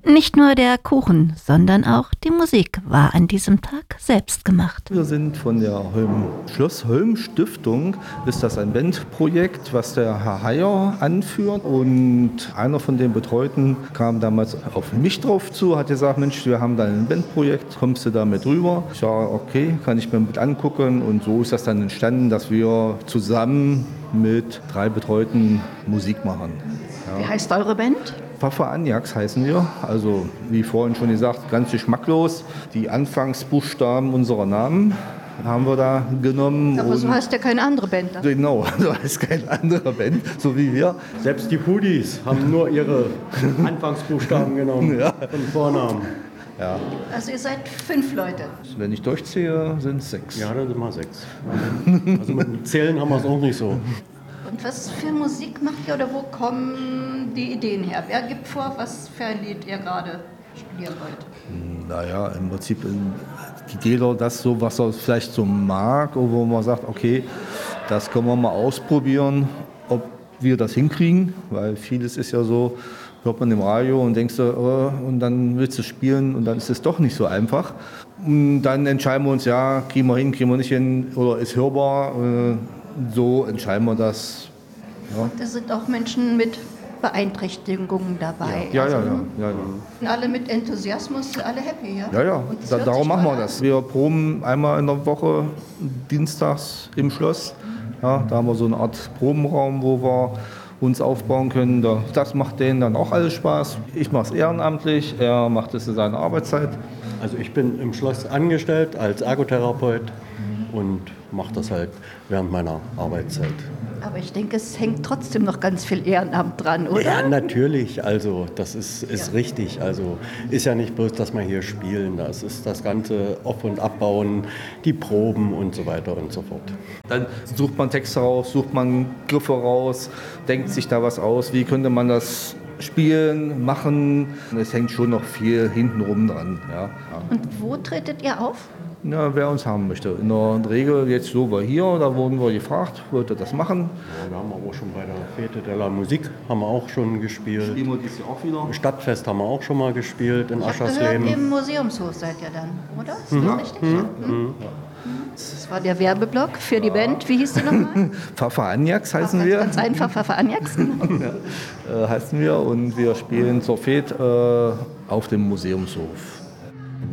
Nicht nur der Kuchen, sondern auch die Musik war an diesem Tag selbst gemacht. Wir sind von der Schloss Holm Stiftung, ist das ein Bandprojekt, was der Herr Heyer anführt. Und einer von den Betreuten kam damals auf mich drauf zu, hat gesagt, Mensch, wir haben da ein Bandprojekt, kommst du da mit rüber? Ich sage, okay, kann ich mir mit angucken. Und so ist das dann entstanden, dass wir zusammen mit 3 Betreuten Musik machen. Ja. Wie heißt eure Band? Pfaffer Agnacks heißen wir, also wie vorhin schon gesagt, ganz geschmacklos. Die Anfangsbuchstaben unserer Namen haben wir da genommen. Aber so heißt ja keine andere Band. Ne? Genau, so heißt keine andere Band, so wie wir. Selbst die Pudis haben nur ihre Anfangsbuchstaben genommen, ja. Von Vornamen. Ja. Also ihr seid 5 Leute. Wenn ich durchziehe, sind es 6. Ja, dann sind wir 6. Also mit dem Zählen haben wir es auch nicht so. Und was für Musik macht ihr oder wo kommen die Ideen her? Wer gibt vor, was für ein Lied ihr gerade spielen wollt? Naja, im Prinzip jeder das so, was er vielleicht so mag, wo man sagt, okay, das können wir mal ausprobieren, ob wir das hinkriegen, weil vieles ist ja so, hört man im Radio und denkst du, und dann willst du spielen und dann ist es doch nicht so einfach. Und dann entscheiden wir uns, ja, kriegen wir hin, kriegen wir nicht hin oder ist hörbar. So entscheiden wir das. Ja. Und es sind auch Menschen mit Beeinträchtigungen dabei. Ja. Alle mit Enthusiasmus, alle happy, ja? Ja. Darum machen wir das. Wir proben einmal in der Woche dienstags im Schloss. Ja, da haben wir so eine Art Probenraum, wo wir uns aufbauen können. Das macht denen dann auch alles Spaß. Ich mache es ehrenamtlich, er macht es in seiner Arbeitszeit. Also ich bin im Schloss angestellt als Ergotherapeut und mache das halt während meiner Arbeitszeit. Aber ich denke, es hängt trotzdem noch ganz viel Ehrenamt dran, oder? Ja, natürlich. Also das ist richtig. Also ist ja nicht bloß, dass wir hier spielen. Das ist das ganze Auf- und Abbauen, die Proben und so weiter und so fort. Dann sucht man Texte raus, sucht man Griffe raus, denkt sich da was aus. Wie könnte man das spielen, machen? Es hängt schon noch viel hintenrum dran. Ja. Und wo tretet ihr auf? Ja, wer uns haben möchte. In der Regel jetzt so war hier, da wurden wir gefragt, wollte das machen. Ja, wir haben aber auch schon bei der Fete de la Musik haben wir auch schon gespielt. Spielen wir dieses Jahr auch wieder. Stadtfest haben wir auch schon mal gespielt in Ich habe Aschersleben. gehört, im Museumshof seid ihr dann, oder? Ist das richtig? Das war der Werbeblock für die Band. Wie hieß die nochmal? Pfaffer Agnacks heißen wir. Ganz einfach, Pfaffer Agnacks. Heißen wir und wir spielen zur Fete auf dem Museumshof.